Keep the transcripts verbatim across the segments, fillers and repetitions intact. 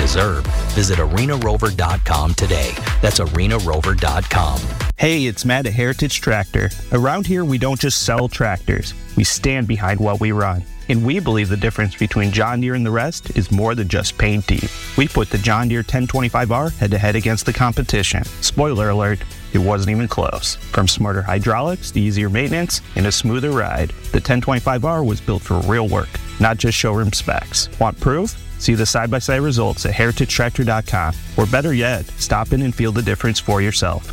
deserve. Visit arena rover dot com today. That's arena rover dot com. Hey, it's Matt at Heritage Tractor. Around here, we don't just sell tractors. We stand behind what we run. And we believe the difference between John Deere and the rest is more than just paint deep. We put the John Deere ten twenty-five R head-to-head against the competition. Spoiler alert, it wasn't even close. From smarter hydraulics to easier maintenance and a smoother ride, the ten twenty-five R was built for real work, not just showroom specs. Want proof? See the side-by-side results at heritage tractor dot com. Or better yet, stop in and feel the difference for yourself.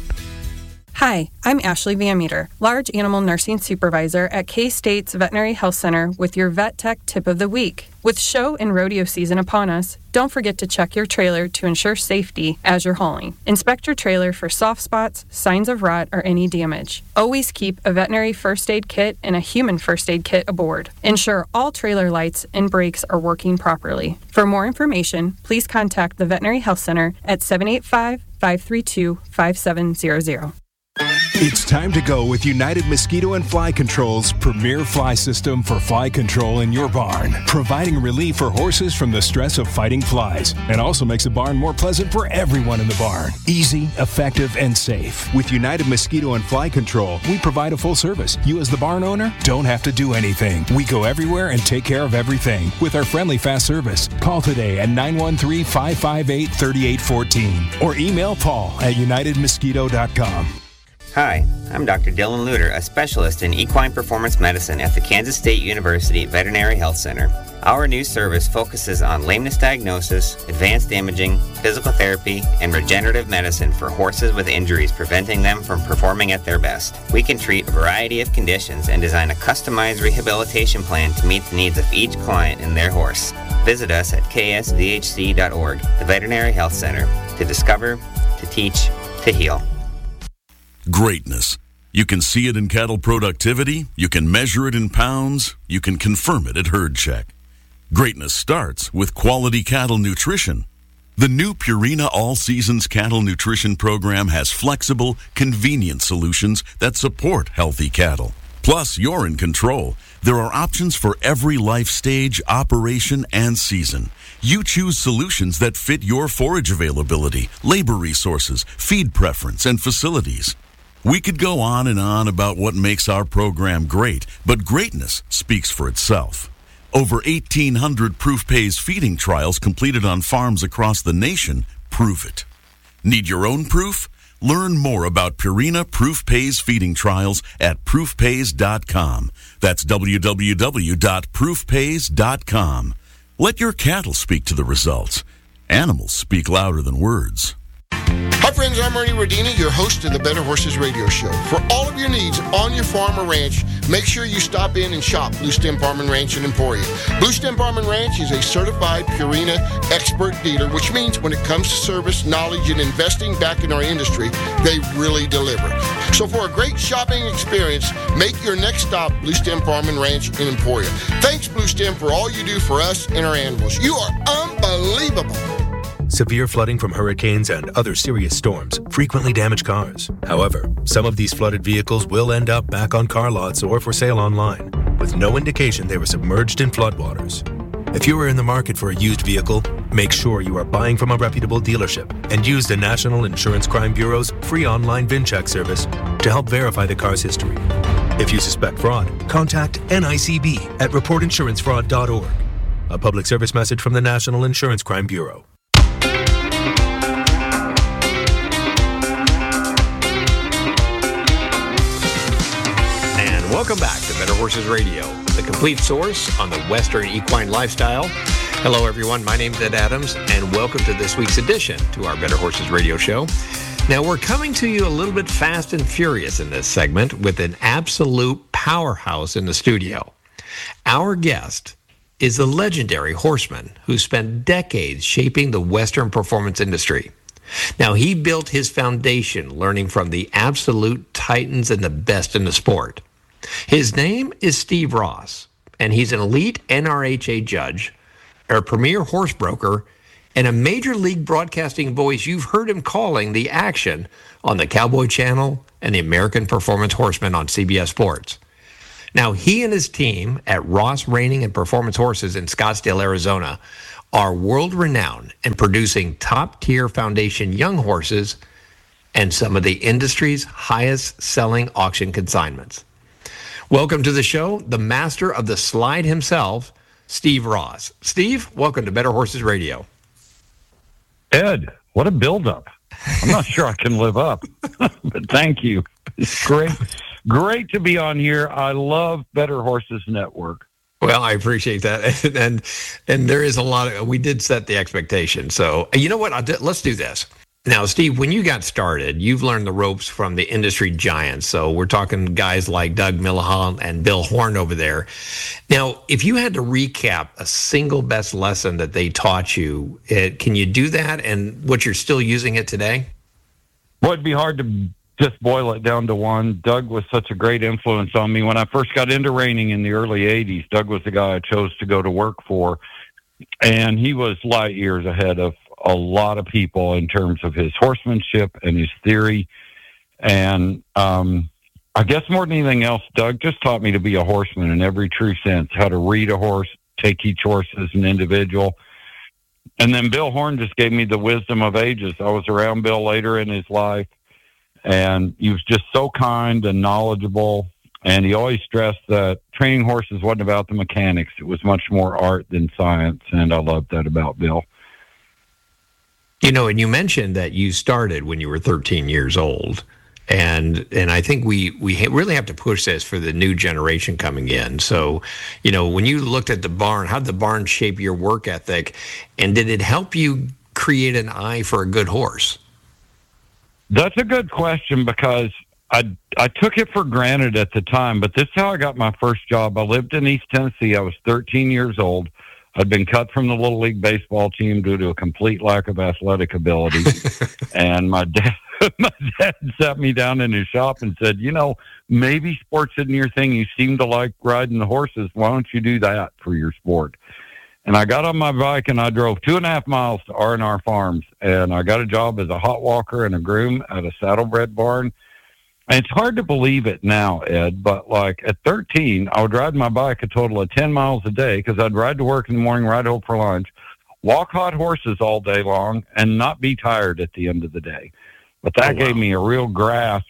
Hi, I'm Ashley Van Meter, Large Animal Nursing Supervisor at K-State's Veterinary Health Center with your Vet Tech Tip of the Week. With show and rodeo season upon us, don't forget to check your trailer to ensure safety as you're hauling. Inspect your trailer for soft spots, signs of rot, or any damage. Always keep a veterinary first aid kit and a human first aid kit aboard. Ensure all trailer lights and brakes are working properly. For more information, please contact the Veterinary Health Center at seven eight five, five three two, five seven zero zero. It's time to go with United Mosquito and Fly Control's premier fly system for fly control in your barn, providing relief for horses from the stress of fighting flies, and also makes the barn more pleasant for everyone in the barn. Easy, effective, and safe. With United Mosquito and Fly Control, we provide a full service. You as the barn owner don't have to do anything. We go everywhere and take care of everything with our friendly fast service. Call today at nine one three, five five eight, three eight one four or email Paul at united mosquito dot com. Hi, I'm Doctor Dylan Luter, a specialist in equine performance medicine at the Kansas State University Veterinary Health Center. Our new service focuses on lameness diagnosis, advanced imaging, physical therapy, and regenerative medicine for horses with injuries preventing them from performing at their best. We can treat a variety of conditions and design a customized rehabilitation plan to meet the needs of each client and their horse. Visit us at k s v h c dot org, the Veterinary Health Center, to discover, to teach, to heal. Greatness. You can see it in cattle productivity, you can measure it in pounds, you can confirm it at Herd Check. Greatness starts with quality cattle nutrition. The new Purina All Seasons Cattle Nutrition Program has flexible, convenient solutions that support healthy cattle. Plus, you're in control. There are options for every life stage, operation, and season. You choose solutions that fit your forage availability, labor resources, feed preference, and facilities. We could go on and on about what makes our program great, but greatness speaks for itself. Over eighteen hundred Proof Pays feeding trials completed on farms across the nation prove it. Need your own proof? Learn more about Purina Proof Pays feeding trials at proof pays dot com. That's w w w dot proof pays dot com. Let your cattle speak to the results. Animals speak louder than words. Hi friends, I'm Ernie Rodina, your host of the Better Horses Radio Show. For all of your needs on your farm or ranch, make sure you stop in and shop Blue Stem Farm and Ranch in Emporia. Blue Stem Farm and Ranch is a certified Purina expert dealer, which means when it comes to service, knowledge, and investing back in our industry, they really deliver. So for a great shopping experience, make your next stop Blue Stem Farm and Ranch in Emporia. Thanks, Blue Stem, for all you do for us and our animals. You are unbelievable. Severe flooding from hurricanes and other serious storms frequently damage cars. However, some of these flooded vehicles will end up back on car lots or for sale online, with no indication they were submerged in floodwaters. If you are in the market for a used vehicle, make sure you are buying from a reputable dealership and use the National Insurance Crime Bureau's free online VinCheck service to help verify the car's history. If you suspect fraud, contact N I C B at report insurance fraud dot org. A public service message from the National Insurance Crime Bureau. Welcome back to Better Horses Radio, the complete source on the Western equine lifestyle. Hello, everyone. My name's Ed Adams, and welcome to this week's edition to our Better Horses Radio show. Now, we're coming to you a little bit fast and furious in this segment with an absolute powerhouse in the studio. Our guest is the legendary horseman who spent decades shaping the Western performance industry. Now, he built his foundation learning from the absolute titans and the best in the sport. His name is Steve Ross, and he's an elite N R H A judge, a premier horse broker, and a major league broadcasting voice you've heard him calling the action on the Cowboy Channel and the American Performance Horseman on C B S Sports. Now, he and his team at Ross Reining and Performance Horses in Scottsdale, Arizona, are world-renowned and producing top-tier foundation young horses and some of the industry's highest-selling auction consignments. Welcome to the show, the master of the slide himself, Steve Ross. Steve, welcome to Better Horses Radio. Ed, what a build-up. I'm not sure I can live up, but thank you. It's great, great to be on here. I love Better Horses Network. Well, I appreciate that, and and there is a lot of. We did set the expectation, so you know what? I'll do, let's do this now, Steve. When you got started, you've learned the ropes from the industry giants. So we're talking guys like Doug Millihan and Bill Horn over there. Now, if you had to recap a single best lesson that they taught you, it, can you do that? And what you're still using it today? Well, it'd be hard to just boil it down to one. Doug was such a great influence on me. When I first got into reining in the early eighties, Doug was the guy I chose to go to work for. And he was light years ahead of a lot of people in terms of his horsemanship and his theory. And um, I guess more than anything else, Doug just taught me to be a horseman in every true sense, how to read a horse, take each horse as an individual. And then Bill Horn just gave me the wisdom of ages. I was around Bill later in his life, and he was just so kind and knowledgeable. And he always stressed that training horses wasn't about the mechanics. It was much more art than science, and I loved that about Bill. You know, and you mentioned that you started when you were thirteen years old. And and I think we, we ha- really have to push this for the new generation coming in. So, you know, when you looked at the barn, how did the barn shape your work ethic? And did it help you create an eye for a good horse? That's a good question, because I, I took it for granted at the time, but this is how I got my first job. I lived in East Tennessee. I was thirteen years old. I'd been cut from the Little League baseball team due to a complete lack of athletic ability. And my dad, my dad sat me down in his shop and said, you know, maybe sports isn't your thing. You seem to like riding the horses. Why don't you do that for your sport? And I got on my bike and I drove two and a half miles to R and R Farms. And I got a job as a hot walker and a groom at a saddlebred barn. And it's hard to believe it now, Ed, but like at thirteen, I would ride my bike a total of ten miles a day, because I'd ride to work in the morning, ride home for lunch, walk hot horses all day long, and not be tired at the end of the day. But that oh, wow. gave me a real grasp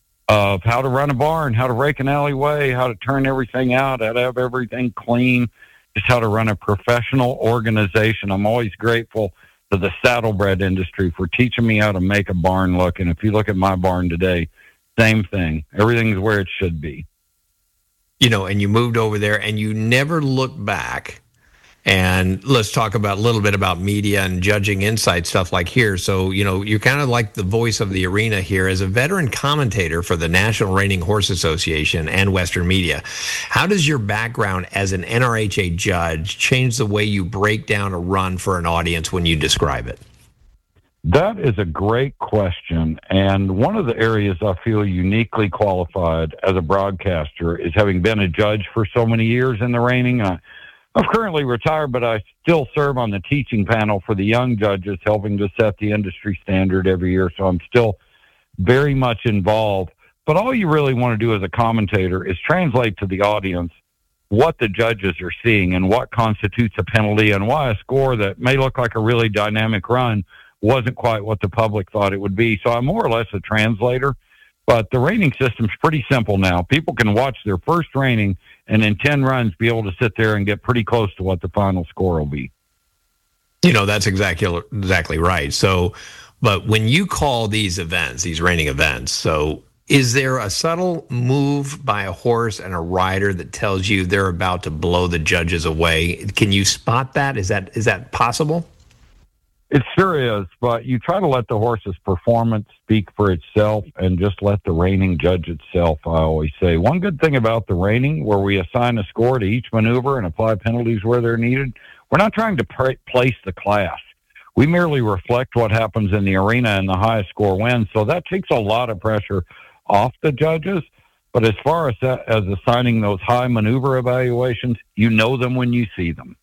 of how to run a barn, how to rake an alleyway, how to turn everything out, how to have everything clean, just how to run a professional organization. I'm always grateful to the saddlebred industry for teaching me how to make a barn look. And if you look at my barn today, same thing. Everything's where it should be. You know, and you moved over there and you never looked back. And let's talk about a little bit about media and judging insight stuff like here. So, you know, you're kind of like the voice of the arena here as a veteran commentator for the National Reining Horse Association and Western Media. How does your background as an N R H A judge change the way you break down a run for an audience when you describe it? That is a great question, and one of the areas I feel uniquely qualified as a broadcaster is having been a judge for so many years in the reining. I, I'm currently retired, but I still serve on the teaching panel for the young judges, helping to set the industry standard every year, so I'm still very much involved. But all you really want to do as a commentator is translate to the audience what the judges are seeing and what constitutes a penalty and why a score that may look like a really dynamic run wasn't quite what the public thought it would be. So I'm more or less a translator, but the reining system's pretty simple now. People can watch their first reining and in ten runs be able to sit there and get pretty close to what the final score will be. You know, that's exactly exactly right. So, but when you call these events, these reining events, so is there a subtle move by a horse and a rider that tells you they're about to blow the judges away? Can you spot that? Is that is that possible? It sure is, but you try to let the horse's performance speak for itself and just let the reining judge itself, I always say. One good thing about the reining, where we assign a score to each maneuver and apply penalties where they're needed, we're not trying to pra- place the class. We merely reflect what happens in the arena, and the highest score wins. So that takes a lot of pressure off the judges. But as far as, that, as assigning those high maneuver evaluations, you know them when you see them.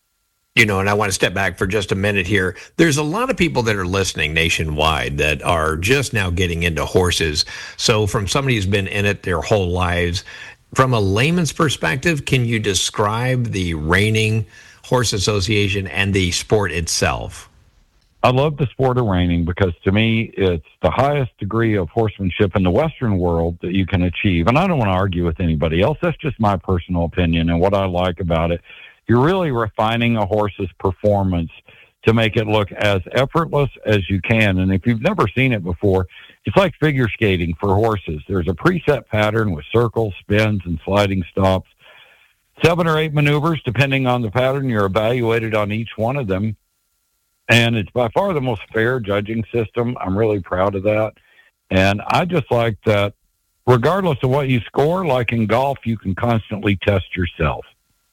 You know, and I want to step back for just a minute here. There's a lot of people that are listening nationwide that are just now getting into horses. So from somebody who's been in it their whole lives, from a layman's perspective, can you describe the reining Horse Association and the sport itself? I love the sport of reining because to me, it's the highest degree of horsemanship in the Western world that you can achieve. And I don't want to argue with anybody else. That's just my personal opinion and what I like about it. You're really refining a horse's performance to make it look as effortless as you can. And if you've never seen it before, it's like figure skating for horses. There's a preset pattern with circles, spins, and sliding stops. Seven or eight maneuvers, depending on the pattern. You're evaluated on each one of them. And it's by far the most fair judging system. I'm really proud of that. And I just like that regardless of what you score, like in golf, you can constantly test yourself.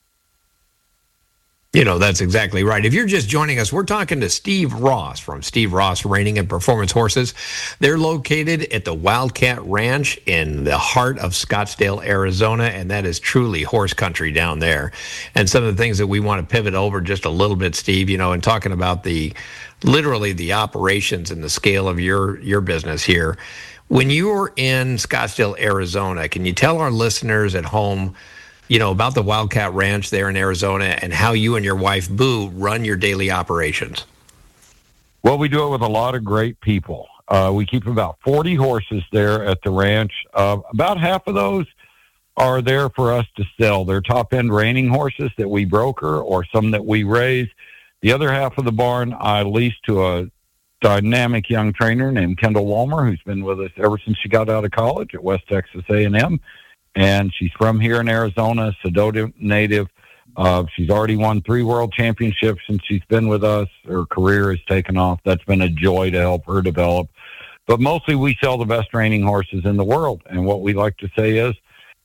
You know, that's exactly right. If you're just joining us, we're talking to Steve Ross from Steve Ross Reining and Performance Horses. They're located at the Wildcat Ranch in the heart of Scottsdale, Arizona, and that is truly horse country down there. And some of the things that we want to pivot over just a little bit, Steve, you know, and talking about the literally the operations and the scale of your your business here. When you were in Scottsdale, Arizona, can you tell our listeners at home, you know, about the Wildcat Ranch there in Arizona and how you and your wife, Boo, run your daily operations? Well, we do it with a lot of great people. Uh, we keep about forty horses there at the ranch. Uh, about half of those are there for us to sell. They're top-end reining horses that we broker or some that we raise. The other half of the barn I lease to a dynamic young trainer named Kendall Walmer, who's been with us ever since she got out of college at West Texas A and M. And she's from here in Arizona, Sedona native. Uh, she's already won three world championships since she's been with us. Her career has taken off. That's been a joy to help her develop. But mostly we sell the best reining horses in the world. And what we like to say is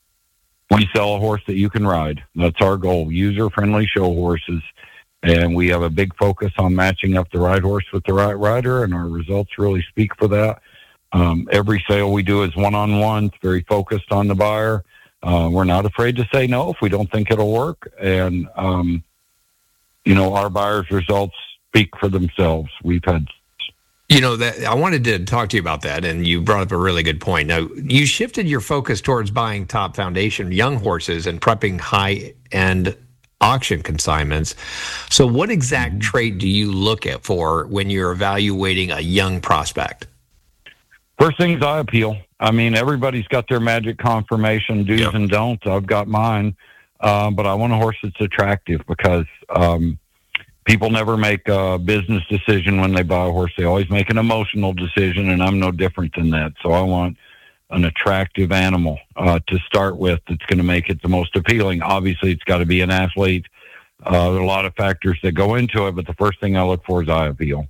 we sell a horse that you can ride. That's our goal, user-friendly show horses. And we have a big focus on matching up the right horse with the right rider, and our results really speak for that. Um, every sale we do is one-on-one. It's very focused on the buyer. Uh, we're not afraid to say no if we don't think it'll work. And, um, you know, our buyers' results speak for themselves. We've had... You know, that I wanted to talk to you about that, and you brought up a really good point. Now, you shifted your focus towards buying top foundation young horses and prepping high-end auction consignments. So what exact mm-hmm. trait do you look at for when you're evaluating a young prospect? First thing is eye appeal. I mean, everybody's got their magic confirmation, do's yep. and don'ts. I've got mine, uh, but I want a horse that's attractive because um, people never make a business decision when they buy a horse. They always make an emotional decision, and I'm no different than that. So I want an attractive animal uh, to start with that's going to make it the most appealing. Obviously, it's got to be an athlete. Uh, there are a lot of factors that go into it, but the first thing I look for is eye appeal.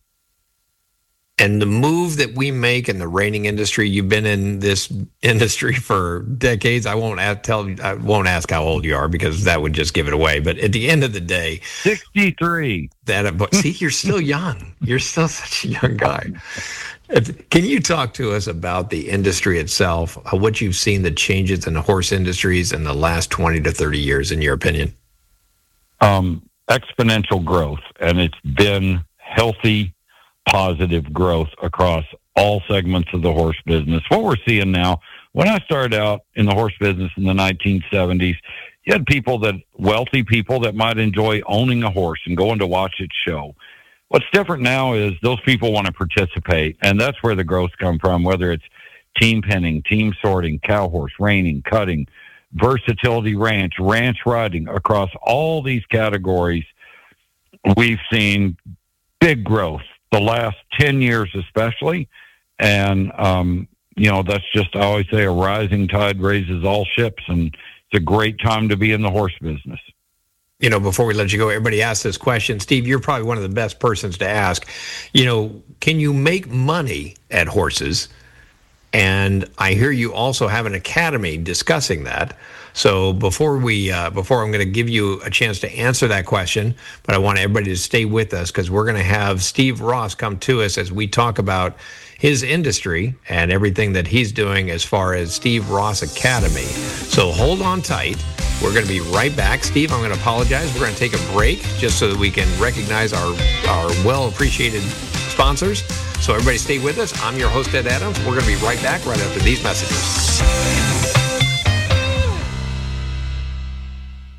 And the move that we make in the reining industry, you've been in this industry for decades. I won't ask, tell, I won't ask how old you are because that would just give it away. But at the end of the day, sixty-three. That, but see, you're still young. You're still such a young guy. Can you talk to us about the industry itself, what you've seen, the changes in the horse industries in the last twenty to thirty years, in your opinion? Um, exponential growth, and it's been healthy, positive growth across all segments of the horse business. What we're seeing now, when I started out in the horse business in the nineteen seventies, you had people that, wealthy people that might enjoy owning a horse and going to watch it show. What's different now is those people want to participate, and that's where the growth come from, whether it's team penning, team sorting, cow horse, reining, cutting, versatility ranch, ranch riding. Across all these categories, we've seen big growth. The last ten years especially, and, um, you know, that's just, I always say, a rising tide raises all ships, and it's a great time to be in the horse business. You know, before we let you go, everybody asks this question. Steve, you're probably one of the best persons to ask. You know, can you make money at horses? And I hear you also have an academy discussing that. So before we, uh, before I'm going to give you a chance to answer that question, but I want everybody to stay with us because we're going to have Steve Ross come to us as we talk about his industry and everything that he's doing as far as Steve Ross Academy. So hold on tight. We're going to be right back. Steve, I'm going to apologize. We're going to take a break just so that we can recognize our, our well-appreciated sponsors. So everybody stay with us. I'm your host, Ed Adams. We're going to be right back right after these messages.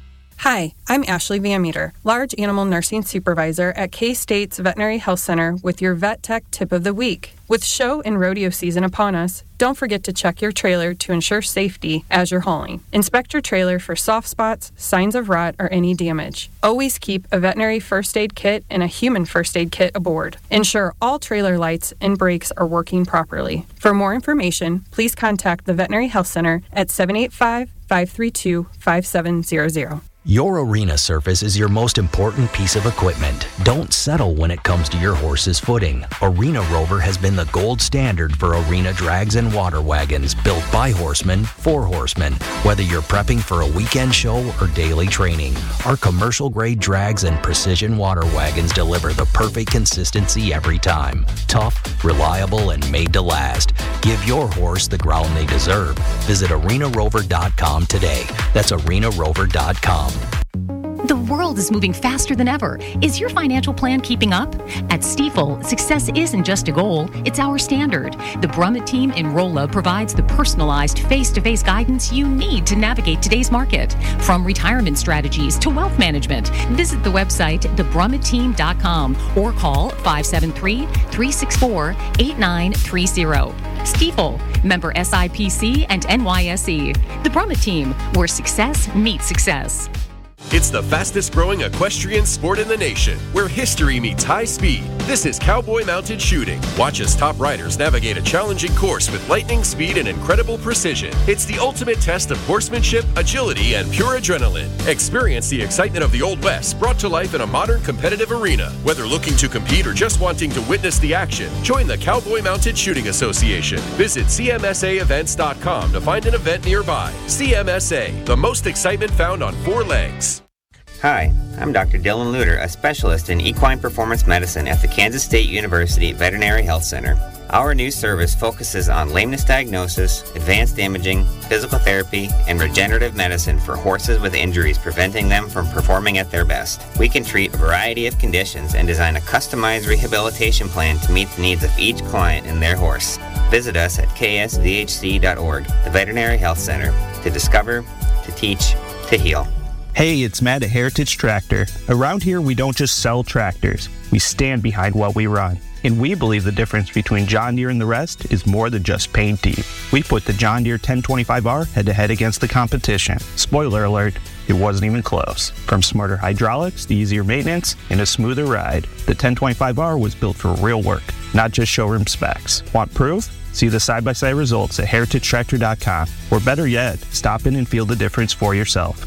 Hi, I'm Ashley Van Meter, Large Animal Nursing Supervisor at K-State's Veterinary Health Center with your Vet Tech Tip of the Week. With show and rodeo season upon us, don't forget to check your trailer to ensure safety as you're hauling. Inspect your trailer for soft spots, signs of rot, or any damage. Always keep a veterinary first aid kit and a human first aid kit aboard. Ensure all trailer lights and brakes are working properly. For more information, please contact the Veterinary Health Center at seven eight five, five three two, five seven zero zero. Your arena surface is your most important piece of equipment. Don't settle when it comes to your horse's footing. Arena Rover has been the gold standard for arena drags and water wagons built by horsemen for horsemen. Whether you're prepping for a weekend show or daily training, our commercial-grade drags and precision water wagons deliver the perfect consistency every time. Tough, reliable, and made to last. Give your horse the ground they deserve. Visit arena rover dot com today. That's arena rover dot com. The world is moving faster than ever. Is your financial plan keeping up? At Stifel, success isn't just a goal, it's our standard. The Brummett team in Rolla provides the personalized face-to-face guidance you need to navigate today's market. From retirement strategies to wealth management, visit the website the brummett team dot com or call five seven three, three six four, eight nine three zero. Stifel, member S I P C and N Y S E. The Brummett team, where success meets success. It's the fastest growing equestrian sport in the nation, where history meets high speed. This is Cowboy Mounted Shooting. Watch as top riders navigate a challenging course with lightning speed and incredible precision. It's the ultimate test of horsemanship, agility, and pure adrenaline. Experience the excitement of the Old West brought to life in a modern competitive arena. Whether looking to compete or just wanting to witness the action, join the Cowboy Mounted Shooting Association. Visit C M S A events dot com to find an event nearby. C M S A, the most excitement found on four legs. Hi, I'm Doctor Dylan Luter, a specialist in equine performance medicine at the Kansas State University Veterinary Health Center. Our new service focuses on lameness diagnosis, advanced imaging, physical therapy, and regenerative medicine for horses with injuries preventing them from performing at their best. We can treat a variety of conditions and design a customized rehabilitation plan to meet the needs of each client and their horse. Visit us at K S V H C dot org, the Veterinary Health Center, to discover, to teach, to heal. Hey, it's Matt at Heritage Tractor. Around here, we don't just sell tractors. We stand behind what we run. And we believe the difference between John Deere and the rest is more than just paint deep. We put the John Deere ten twenty-five R head-to-head against the competition. Spoiler alert, it wasn't even close. From smarter hydraulics to easier maintenance and a smoother ride, the ten twenty-five R was built for real work, not just showroom specs. Want proof? See the side-by-side results at heritage tractor dot com. Or better yet, stop in and feel the difference for yourself.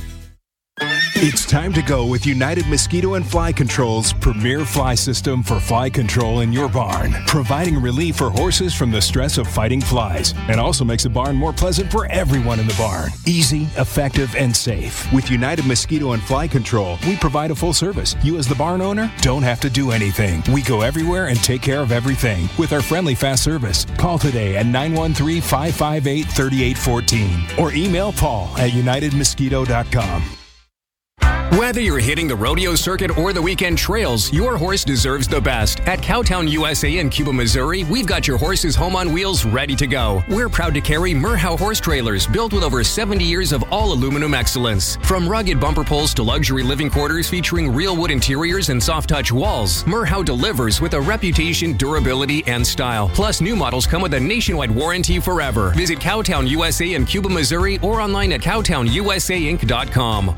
It's time to go with United Mosquito and Fly Control's premier fly system for fly control in your barn, providing relief for horses from the stress of fighting flies, and also makes the barn more pleasant for everyone in the barn. Easy, effective, and safe. With United Mosquito and Fly Control, we provide a full service. You as the barn owner don't have to do anything. We go everywhere and take care of everything with our friendly fast service. Call today at nine one three, five five eight, three eight one four or email Paul at united mosquito dot com. Whether you're hitting the rodeo circuit or the weekend trails, your horse deserves the best. At Cowtown U S A in Cuba, Missouri, we've got your horse's home on wheels ready to go. We're proud to carry Merhow horse trailers built with over seventy years of all aluminum excellence. From rugged bumper poles to luxury living quarters featuring real wood interiors and soft touch walls, Merhow delivers with a reputation, durability, and style. Plus, new models come with a nationwide warranty forever. Visit Cowtown U S A in Cuba, Missouri or online at cowtown u s a inc dot com.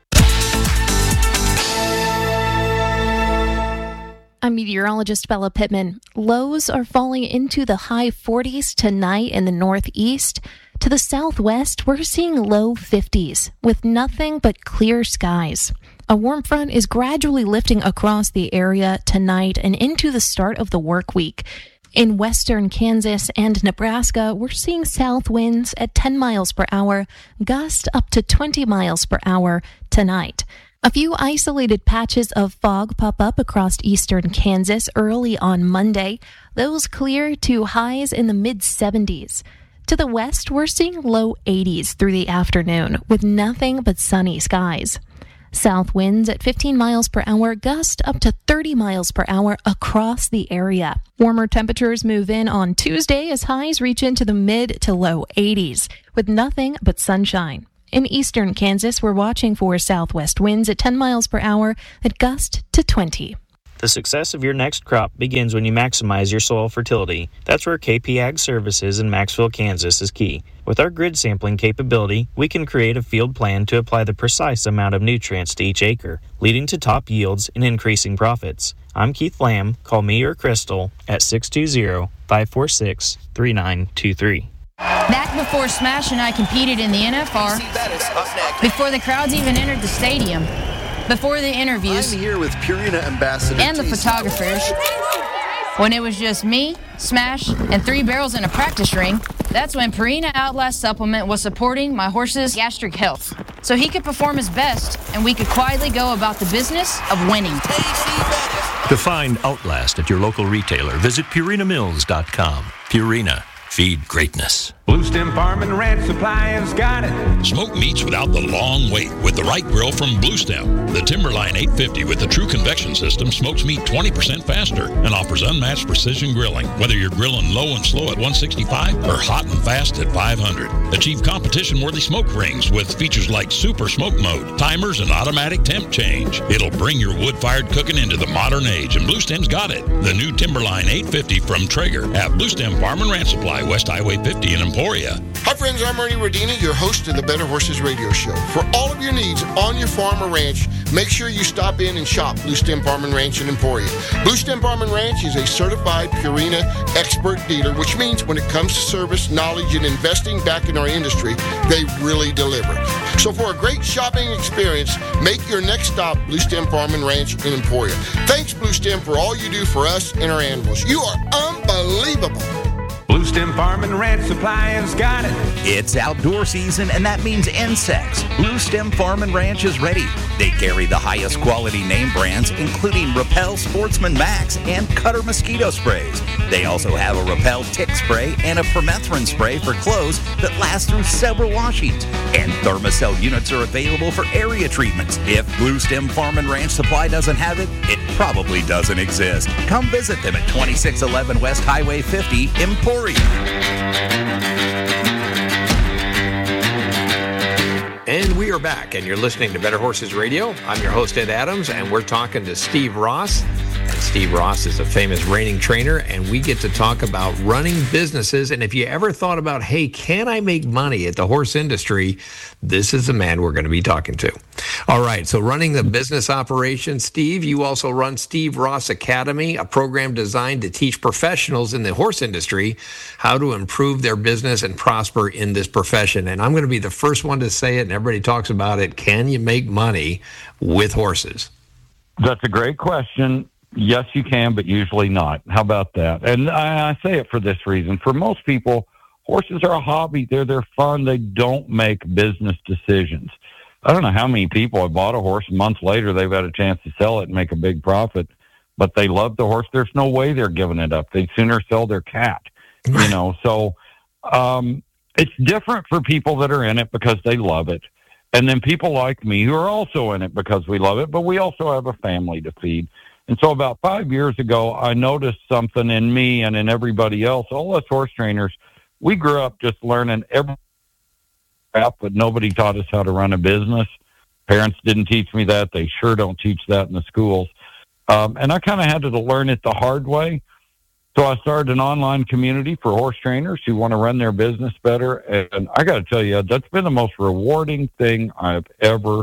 I'm meteorologist Bella Pittman. Lows are falling into the high forties tonight in the northeast. To the southwest, we're seeing low fifties with nothing but clear skies. A warm front is gradually lifting across the area tonight and into the start of the work week. In western Kansas and Nebraska, we're seeing south winds at ten miles per hour, gusts up to twenty miles per hour tonight. A few isolated patches of fog pop up across eastern Kansas early on Monday. Those clear to highs in the mid seventies. To the west, we're seeing low eighties through the afternoon with nothing but sunny skies. South winds at fifteen miles per hour, gust up to thirty miles per hour across the area. Warmer temperatures move in on Tuesday as highs reach into the mid to low eighties with nothing but sunshine. In eastern Kansas, we're watching for southwest winds at ten miles per hour that gust to twenty. The success of your next crop begins when you maximize your soil fertility. That's where K P Ag Services in Maxville, Kansas is key. With our grid sampling capability, we can create a field plan to apply the precise amount of nutrients to each acre, leading to top yields and increasing profits. I'm Keith Lamb. Call me or Crystal at six two zero, five four six, three nine two three. Back before Smash and I competed in the N F R, before the crowds even entered the stadium, before the interviews, I'm here with Purina Ambassador and the photographers, when it was just me, Smash, and three barrels in a practice ring, that's when Purina Outlast Supplement was supporting my horse's gastric health, so he could perform his best and we could quietly go about the business of winning. To find Outlast at your local retailer, visit Purina Mills dot com. Purina. Feed greatness. Blue Stem Farm and Ranch Supply has got it. Smoke meats without the long wait with the right grill from Blue Stem. The Timberline eight fifty with the true convection system smokes meat twenty percent faster and offers unmatched precision grilling. Whether you're grilling low and slow at one sixty-five or hot and fast at five hundred. Achieve competition-worthy smoke rings with features like super smoke mode, timers, and automatic temp change. It'll bring your wood-fired cooking into the modern age, and Blue Stem's got it. The new Timberline eight fifty from Traeger at Blue Stem Farm and Ranch Supply, West Highway fifty in Emporia. Hi friends, I'm Ernie Rodini, your host of the Better Horses Radio Show. For all of your needs on your farm or ranch, make sure you stop in and shop Blue Stem Farm and Ranch in Emporia. Blue Stem Farm and Ranch is a certified Purina expert dealer, which means when it comes to service, knowledge, and investing back in our industry, they really deliver. So for a great shopping experience, make your next stop Blue Stem Farm and Ranch in Emporia. Thanks, Blue Stem, for all you do for us and our animals. You are unbelievable. Blue Stem Farm and Ranch Supply has got it. It's outdoor season, and that means insects. Blue Stem Farm and Ranch is ready. They carry the highest quality name brands, including Repel Sportsman Max and Cutter mosquito sprays. They also have a Repel tick spray and a permethrin spray for clothes that last through several washings. And Thermacell units are available for area treatments. If Blue Stem Farm and Ranch Supply doesn't have it, it probably doesn't exist. Come visit them at twenty-six eleven West Highway fifty, Emporia. And we are back, and you're listening to Better Horses Radio. I'm your host, Ed Adams, and we're talking to Steve Ross. And Steve Ross is a famous reining trainer, and we get to talk about running businesses. And if you ever thought about, hey, can I make money at the horse industry? This is the man we're going to be talking to. All right, so running the business operation, Steve, you also run Steve Ross Academy, a program designed to teach professionals in the horse industry how to improve their business and prosper in this profession. And I'm going to be the first one to say it, and everybody talks about it. Can you make money with horses? That's a great question. Yes, you can, but usually not. How about that? And I, I say it for this reason. For most people, horses are a hobby. They're they're fun. They don't make business decisions. I don't know how many people have bought a horse, a month later they've had a chance to sell it and make a big profit, but they love the horse. There's no way they're giving it up. They'd sooner sell their cat, you know. So um, it's different for people that are in it because they love it. And then people like me who are also in it because we love it, but we also have a family to feed. And so about five years ago, I noticed something in me and in everybody else, all us horse trainers. We grew up just learning every crap, but nobody taught us how to run a business. Parents didn't teach me that. They sure don't teach that in the schools. Um, and I kind of had to learn it the hard way. So I started an online community for horse trainers who want to run their business better. And I got to tell you, that's been the most rewarding thing I've ever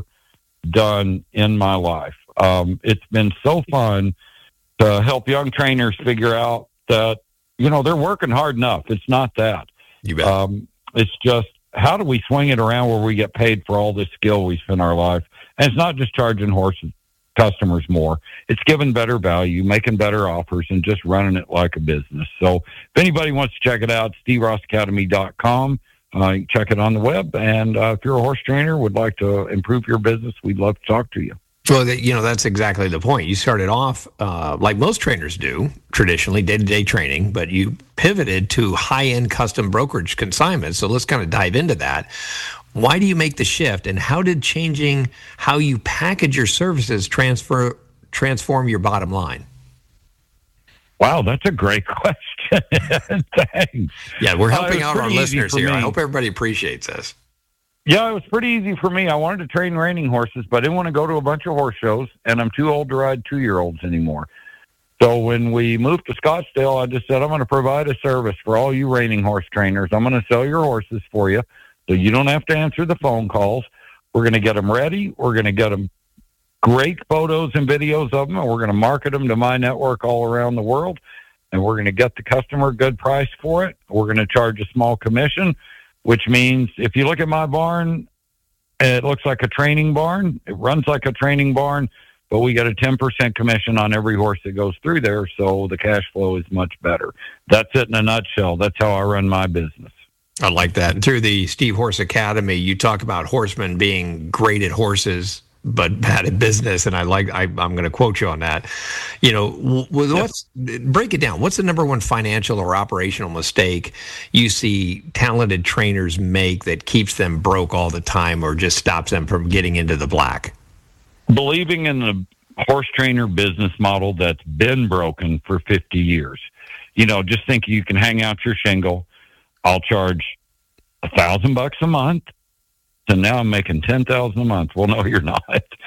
done in my life. Um, it's been so fun to help young trainers figure out that, you know, they're working hard enough. It's not that. You bet. Um, it's just, how do we swing it around where we get paid for all this skill we spend our life? And it's not just charging horses customers more. It's giving better value, making better offers, and just running it like a business. So if anybody wants to check it out, steve ross academy dot com. Uh, you can check it on the web. And uh, if you're a horse trainer, would like to improve your business, we'd love to talk to you. Well, you know, that's exactly the point. You started off, uh, like most trainers do, traditionally, day-to-day training, but you pivoted to high-end custom brokerage consignments. So let's kind of dive into that. Why do you make the shift, and how did changing how you package your services transfer transform your bottom line? Wow, that's a great question. Thanks. Yeah, we're helping uh, out our listeners here. Me. I hope everybody appreciates this. Yeah, it was pretty easy for me. I wanted to train reining horses, but I didn't want to go to a bunch of horse shows, and I'm too old to ride two-year-olds anymore. So when we moved to Scottsdale, I just said, I'm going to provide a service for all you reining horse trainers. I'm going to sell your horses for you, so you don't have to answer the phone calls. We're going to get them ready. We're going to get them great photos and videos of them, and we're going to market them to my network all around the world, and we're going to get the customer a good price for it. We're going to charge a small commission, which means if you look at my barn, it looks like a training barn. It runs like a training barn, but we get a ten percent commission on every horse that goes through there, so the cash flow is much better. That's it in a nutshell. That's how I run my business. I like that. Through the Steve Horse Academy, you talk about horsemen being great at horses, but bad at business, and I like. I, I'm going to quote you on that. You know, what's break it down? What's the number one financial or operational mistake you see talented trainers make that keeps them broke all the time, or just stops them from getting into the black? Believing in the horse trainer business model that's been broken for fifty years. You know, just think you can hang out your shingle. I'll charge a thousand bucks a month. So now I'm making ten thousand a month. Well, no, you're not.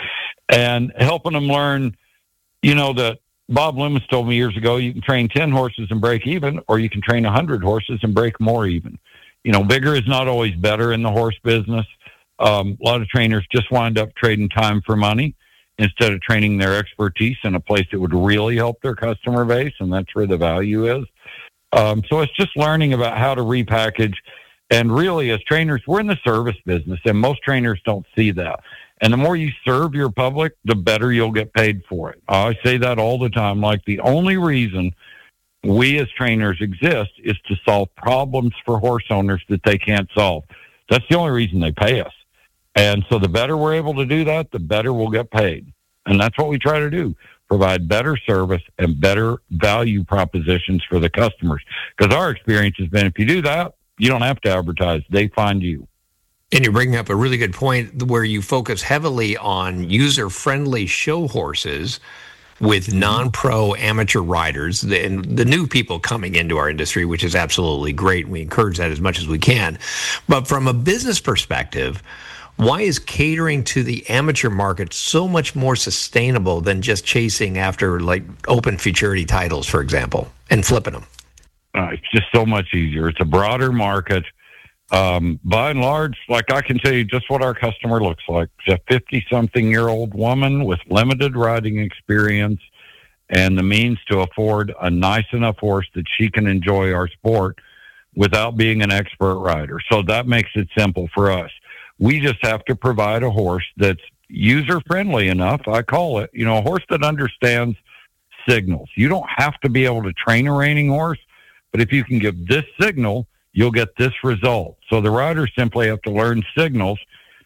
And helping them learn, you know, that Bob Loomis told me years ago, you can train ten horses and break even, or you can train one hundred horses and break more even. You know, bigger is not always better in the horse business. Um, a lot of trainers just wind up trading time for money instead of training their expertise in a place that would really help their customer base, and that's where the value is. Um, so it's just learning about how to repackage. And really, as trainers, we're in the service business, and most trainers don't see that. And the more you serve your public, the better you'll get paid for it. I say that all the time. Like, the only reason we as trainers exist is to solve problems for horse owners that they can't solve. That's the only reason they pay us. And so the better we're able to do that, the better we'll get paid. And that's what we try to do, provide better service and better value propositions for the customers. Because our experience has been, if you do that, you don't have to advertise. They find you. And you're bringing up a really good point where you focus heavily on user-friendly show horses with non-pro amateur riders and the new people coming into our industry, which is absolutely great. We encourage that as much as we can. But from a business perspective, why is catering to the amateur market so much more sustainable than just chasing after, like, open futurity titles, for example, and flipping them? Uh, it's just so much easier. It's a broader market. Um, by and large, like, I can tell you just what our customer looks like. It's a fifty-something-year-old woman with limited riding experience and the means to afford a nice enough horse that she can enjoy our sport without being an expert rider. So that makes it simple for us. We just have to provide a horse that's user-friendly enough, I call it. You know, a horse that understands signals. You don't have to be able to train a reining horse, but if you can give this signal, you'll get this result. So the riders simply have to learn signals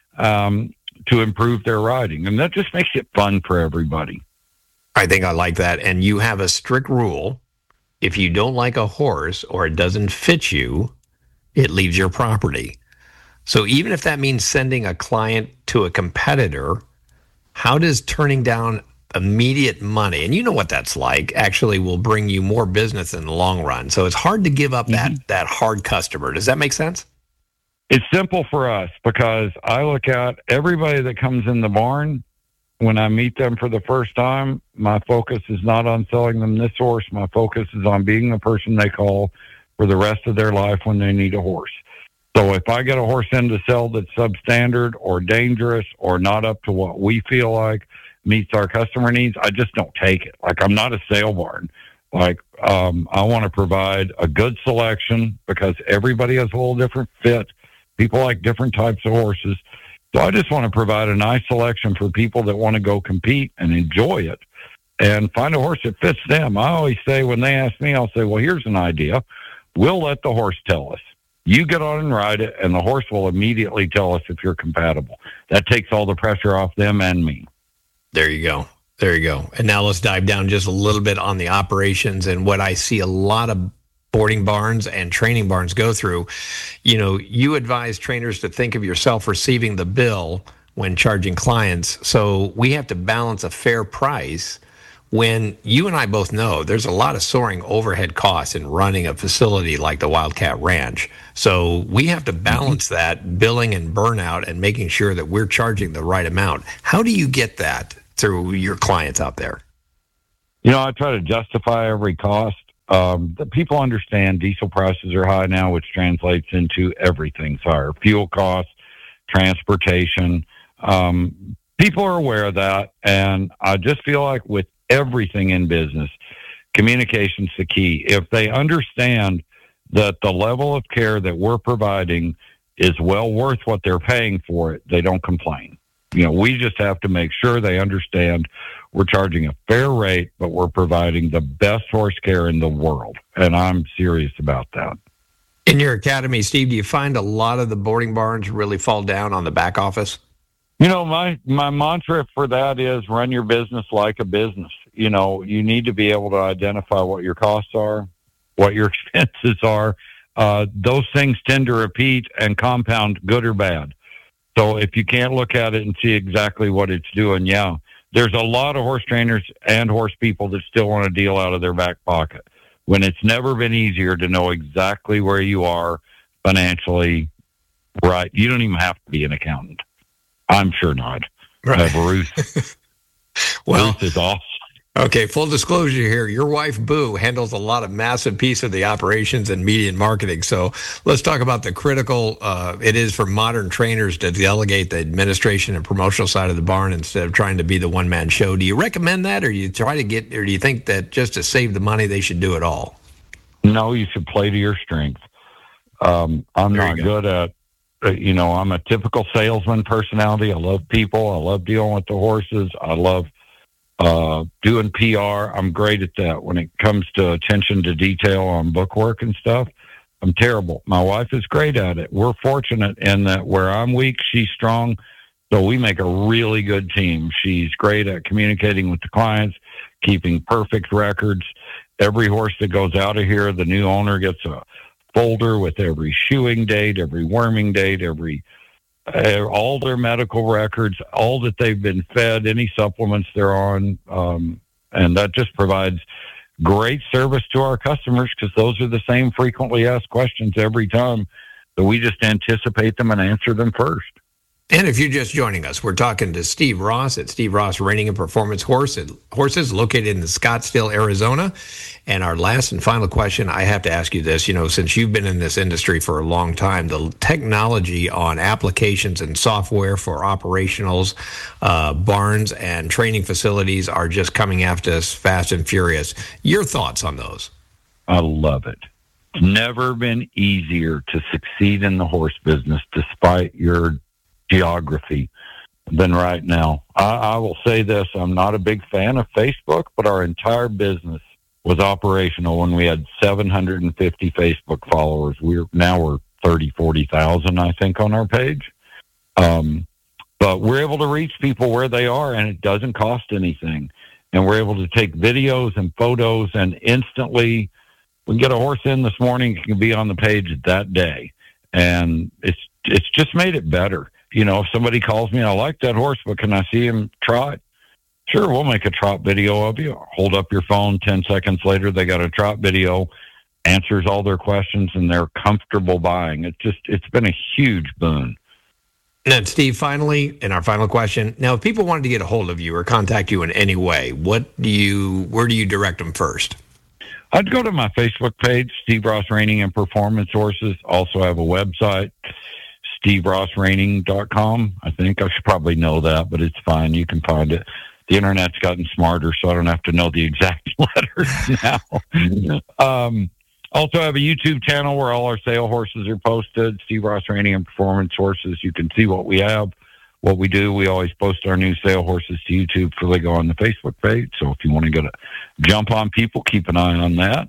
um, to improve their riding. And that just makes it fun for everybody. I think I like that. And you have a strict rule. If you don't like a horse or it doesn't fit you, it leaves your property. So even if that means sending a client to a competitor, how does turning down immediate money, and you know what that's like, actually will bring you more business in the long run? So it's hard to give up mm-hmm. that that hard customer. Does that make sense? It's simple for us because I look at everybody that comes in the barn. When I meet them for the first time, my focus is not on selling them this horse. My focus is on being the person they call for the rest of their life when they need a horse. So if I get a horse in to sell that's substandard or dangerous or not up to what we feel like meets our customer needs, I just don't take it. Like, I'm not a sale barn. Like, um, I want to provide a good selection because everybody has a little different fit. People like different types of horses. So I just want to provide a nice selection for people that want to go compete and enjoy it and find a horse that fits them. I always say, when they ask me, I'll say, well, here's an idea. We'll let the horse tell us. You get on and ride it, and the horse will immediately tell us if you're compatible. That takes all the pressure off them and me. There you go. There you go. And now let's dive down just a little bit on the operations and what I see a lot of boarding barns and training barns go through. You know, you advise trainers to think of yourself receiving the bill when charging clients. So we have to balance a fair price when you and I both know there's a lot of soaring overhead costs in running a facility like the Wildcat Ranch. So we have to balance mm-hmm. that billing and burnout and making sure that we're charging the right amount. How do you get that through your clients out there? You know, I try to justify every cost. Um, the people understand diesel prices are high now, which translates into everything's higher. Fuel costs, transportation. Um, people are aware of that. And I just feel like with everything in business, communication's the key. If they understand that the level of care that we're providing is well worth what they're paying for it, they don't complain. You know, we just have to make sure they understand we're charging a fair rate, but we're providing the best horse care in the world. And I'm serious about that. In your academy, Steve, do you find a lot of the boarding barns really fall down on the back office? You know, my, my mantra for that is run your business like a business. You know, you need to be able to identify what your costs are, what your expenses are. Uh, those things tend to repeat and compound, good or bad. So if you can't look at it and see exactly what it's doing, yeah, there's a lot of horse trainers and horse people that still want to deal out of their back pocket when it's never been easier to know exactly where you are financially. Right. You don't even have to be an accountant. I'm sure not. Right. Uh, Ruth, well, Ruth is awesome. Okay, full disclosure here. Your wife, Boo, handles a lot of massive piece of the operations and media and marketing. So let's talk about the critical uh, it is for modern trainers to delegate the administration and promotional side of the barn instead of trying to be the one-man show. Do you recommend that, or do you try to get, or do you think that just to save the money, they should do it all? No, you should play to your strength. Um, I'm there not go. good at, uh, you know, I'm a typical salesman personality. I love people. I love dealing with the horses. I love Uh, doing P R. I'm great at that. When it comes to attention to detail on bookwork and stuff, I'm terrible. My wife is great at it. We're fortunate in that where I'm weak, she's strong. So we make a really good team. She's great at communicating with the clients, keeping perfect records. Every horse that goes out of here, the new owner gets a folder with every shoeing date, every worming date, every Uh, all their medical records, all that they've been fed, any supplements they're on. Um, and that just provides great service to our customers because those are the same frequently asked questions every time. So we just anticipate them and answer them first. And if you're just joining us, we're talking to Steve Ross at Steve Ross Reining and Performance Horse Horses located in Scottsdale, Arizona. And our last and final question, I have to ask you this, you know, since you've been in this industry for a long time, the technology on applications and software for operationals, uh, barns and training facilities are just coming after us fast and furious. Your thoughts on those? I love it. It's never been easier to succeed in the horse business despite your geography than right now. I, I will say this, I'm not a big fan of Facebook, but our entire business was operational when we had seven hundred fifty Facebook followers. We're now we're thirty, forty thousand, I think, on our page. Um, but we're able to reach people where they are, and it doesn't cost anything. And we're able to take videos and photos, and instantly we can get a horse in this morning, it can be on the page that day. And it's it's just made it better. You know, if somebody calls me, I like that horse, but can I see him trot? Sure, we'll make a trot video of you. Hold up your phone. Ten seconds later, they got a trot video, answers all their questions, and they're comfortable buying. It's just, it's been a huge boon. And then, Steve, finally, in our final question, now, if people wanted to get a hold of you or contact you in any way, what do you, where do you direct them first? I'd go to my Facebook page, Steve Ross Reining and Performance Horses. Also have a website, steve ross reining dot com. I think I should probably know that, but it's fine. You can find it. The internet's gotten smarter, so I don't have to know the exact letters now. um, also have a YouTube channel where all our sale horses are posted, Steve Ross Reining and Performance Horses. You can see what we have, what we do. We always post our new sale horses to YouTube before they go on the Facebook page. So if you want to get a jump on people, keep an eye on that.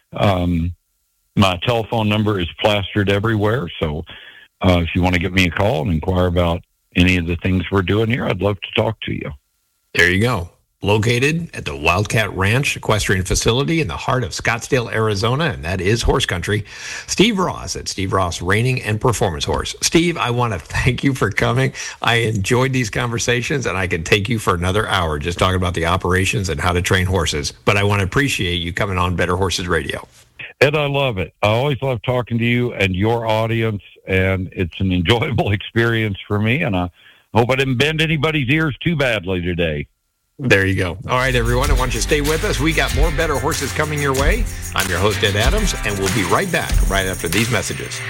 Um, my telephone number is plastered everywhere, so Uh, if you want to give me a call and inquire about any of the things we're doing here, I'd love to talk to you. There you go. located at the Wildcat Ranch Equestrian Facility in the heart of Scottsdale, Arizona, and that is horse country. Steve Ross at Steve Ross Reining and Performance Horse. Steve, I want to thank you for coming. I enjoyed these conversations, and I could take you for another hour just talking about the operations and how to train horses. But I want to appreciate you coming on Better Horses Radio. Ed, I love it. I always love talking to you and your audience, and it's an enjoyable experience for me, and I hope I didn't bend anybody's ears too badly today. There you go. All right, everyone, I want you to stay with us. We got more Better Horses coming your way. I'm your host, Ed Adams, and we'll be right back right after these messages.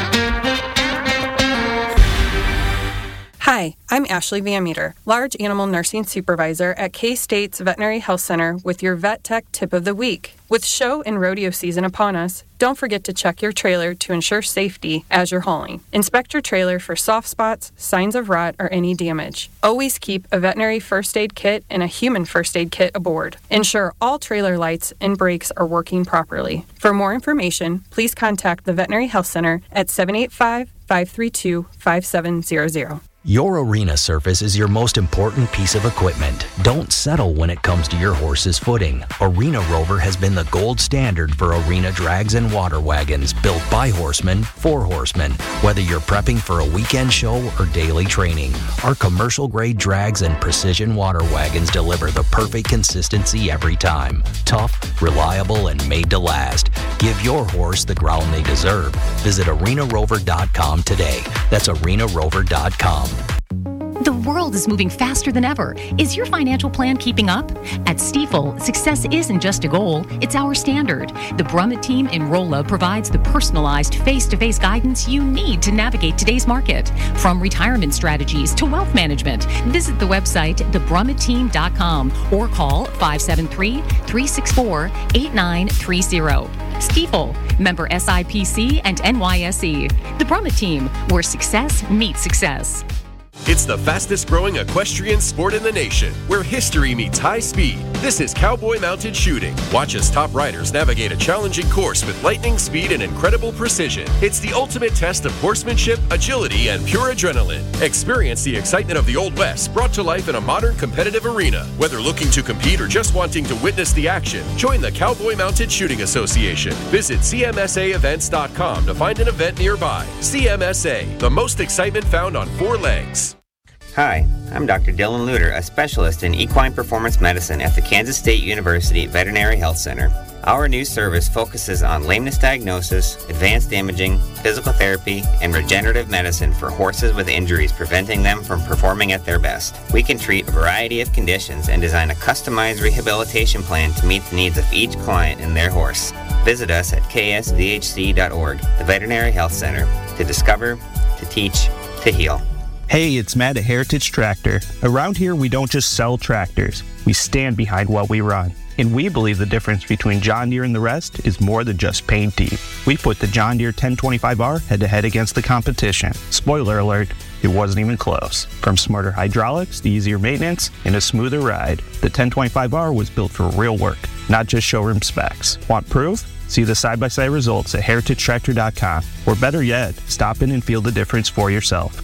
Hi, I'm Ashley Van Meter, Large Animal Nursing Supervisor at K-State's Veterinary Health Center with your Vet Tech Tip of the Week. With show and rodeo season upon us, don't forget to check your trailer to ensure safety as you're hauling. Inspect your trailer for soft spots, signs of rot, or any damage. Always keep a veterinary first aid kit and a human first aid kit aboard. Ensure all trailer lights and brakes are working properly. For more information, please contact the Veterinary Health Center at seven eight five, five three two, five seven zero zero. Your arena surface is your most important piece of equipment. Don't settle when it comes to your horse's footing. Arena Rover has been the gold standard for arena drags and water wagons built by horsemen for horsemen. Whether you're prepping for a weekend show or daily training, our commercial-grade drags and precision water wagons deliver the perfect consistency every time. Tough, reliable, and made to last. Give your horse the ground they deserve. Visit arena rover dot com today. That's arena rover dot com. The world is moving faster than ever. Is your financial plan keeping up? At Stifel, success isn't just a goal, it's our standard. The Brummett team in Rolla provides the personalized face-to-face guidance you need to navigate today's market. From retirement strategies to wealth management, visit the website the brummett team dot com or call five seven three, three six four, eight nine three zero. Stifel, member S I P C and N Y S E. The Brummett team, where success meets success. It's the fastest growing equestrian sport in the nation, where history meets high speed. This is Cowboy Mounted Shooting. Watch as top riders navigate a challenging course with lightning speed and incredible precision. It's the ultimate test of horsemanship, agility, and pure adrenaline. Experience the excitement of the Old West brought to life in a modern competitive arena. Whether looking to compete or just wanting to witness the action, join the Cowboy Mounted Shooting Association. Visit C M S A events dot com to find an event nearby. C M S A, the most excitement found on four legs. Hi, I'm Doctor Dylan Luter, a specialist in equine performance medicine at the Kansas State University Veterinary Health Center. Our new service focuses on lameness diagnosis, advanced imaging, physical therapy, and regenerative medicine for horses with injuries preventing them from performing at their best. We can treat a variety of conditions and design a customized rehabilitation plan to meet the needs of each client and their horse. Visit us at K S V H C dot org, the Veterinary Health Center, to discover, to teach, to heal. Hey, it's Matt at Heritage Tractor. Around here, we don't just sell tractors. We stand behind what we run. And we believe the difference between John Deere and the rest is more than just paint deep. We put the John Deere ten twenty-five R head-to-head against the competition. Spoiler alert, it wasn't even close. From smarter hydraulics to easier maintenance and a smoother ride, the ten twenty-five R was built for real work, not just showroom specs. Want proof? See the side-by-side results at heritage tractor dot com. Or better yet, stop in and feel the difference for yourself.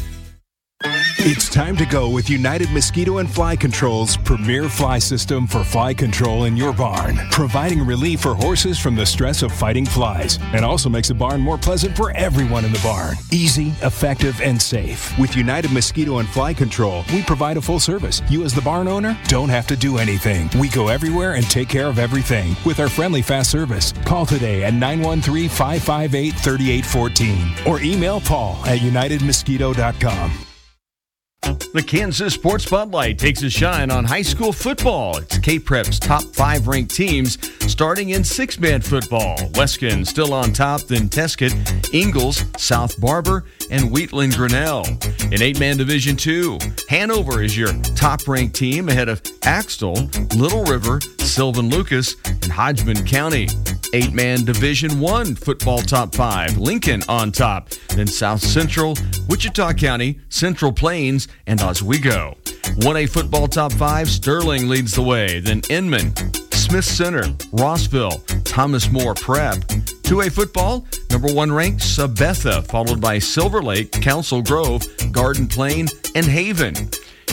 It's time to go with United Mosquito and Fly Control's premier fly system for fly control in your barn, providing relief for horses from the stress of fighting flies, and also makes the barn more pleasant for everyone in the barn. Easy, effective, and safe. With United Mosquito and Fly Control, we provide a full service. You as the barn owner don't have to do anything. We go everywhere and take care of everything with our friendly fast service. Call today at nine one three, five five eight, three eight one four or email Paul at united mosquito dot com. The Kansas Sports Spotlight takes a shine on high school football. It's K-Prep's top five ranked teams starting in six-man football. Weskin still on top, then Tesket, Ingalls, South Barber, and Wheatland Grinnell. In eight-man Division two, Hanover is your top-ranked team ahead of Axtell, Little River, Sylvan Lucas, and Hodgman County. Eight-man Division one football top five, Lincoln on top, then South Central, Wichita County, Central Plains, and Oswego. one A football top five, Sterling leads the way, then Inman, Smith Center, Rossville, Thomas More Prep. two A football, number one ranked Sabetha, followed by Silver Lake, Council Grove, Garden Plain, and Haven.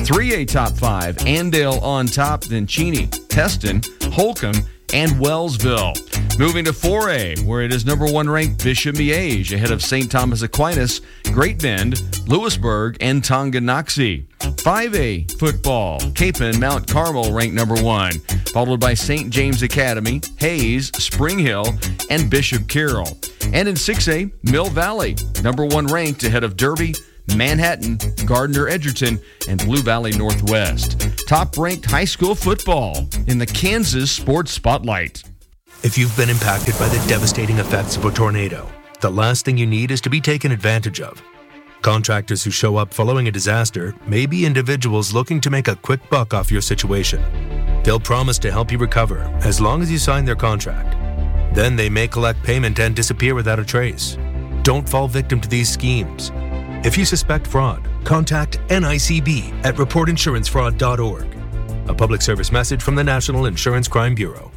three A top five, Andale on top, then Cheney, Teston, Holcomb, and Wellsville. Moving to four A, where it is number one ranked Bishop Miege, ahead of Saint Thomas Aquinas, Great Bend, Lewisburg, and Tonganoxie. five A football, Capon, Mount Carmel ranked number one, followed by Saint James Academy, Hayes, Spring Hill, and Bishop Carroll. And in six A, Mill Valley, number one ranked, ahead of Derby, Manhattan, Gardner Edgerton, and Blue Valley Northwest. Top-ranked high school football in the Kansas Sports Spotlight. If you've been impacted by the devastating effects of a tornado, the last thing you need is to be taken advantage of. Contractors who show up following a disaster may be individuals looking to make a quick buck off your situation. They'll promise to help you recover as long as you sign their contract. Then they may collect payment and disappear without a trace. Don't fall victim to these schemes. If you suspect fraud, contact N I C B at report insurance fraud dot org. A public service message from the National Insurance Crime Bureau.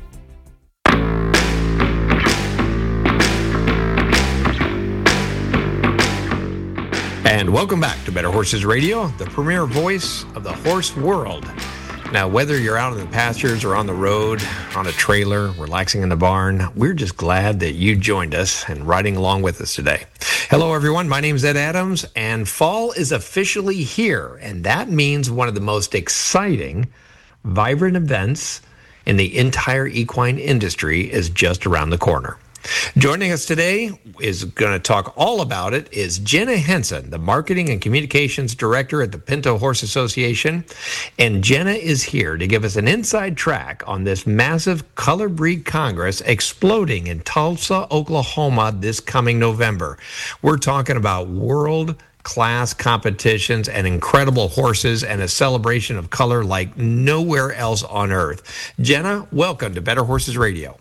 And welcome back to Better Horses Radio, the premier voice of the horse world. Now, whether you're out in the pastures or on the road, on a trailer, relaxing in the barn, we're just glad that you joined us and riding along with us today. Hello, everyone. My name is Ed Adams, and fall is officially here, and that means one of the most exciting, vibrant events in the entire equine industry is just around the corner. Joining us today is going to talk all about it is Jenna Henson, the Marketing and Communications Director at the Pinto Horse Association. And Jenna is here to give us an inside track on this massive Color Breed Congress exploding in Tulsa, Oklahoma this coming November. We're talking about world class competitions and incredible horses and a celebration of color like nowhere else on earth. Jenna, welcome to Better Horses Radio.